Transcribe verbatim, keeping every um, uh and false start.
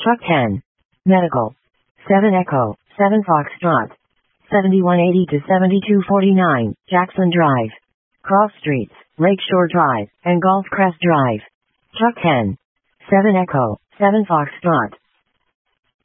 Truck ten. Medical. seven Echo, seven Foxtrot. seventy-one eighty to seventy-two forty-nine, Jackson Drive. Cross Streets, Lakeshore Drive, and Golf Crest Drive. Truck ten. seven Echo, seven Foxtrot.